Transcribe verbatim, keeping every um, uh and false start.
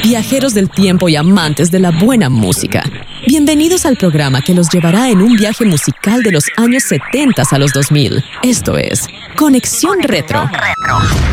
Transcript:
viajeros del tiempo y amantes de la buena música. Bienvenidos al programa que los llevará en un viaje musical de los años setenta a los dos mil. Esto es Conexión Retro.